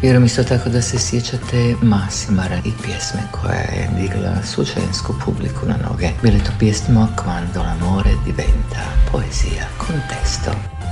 Vjerujem isto tako da se sjećate Masimara i pjesme koja je digla svu žensku publiku na noge. Bile to pjesmo Quando l'amore diventa poesia con testo.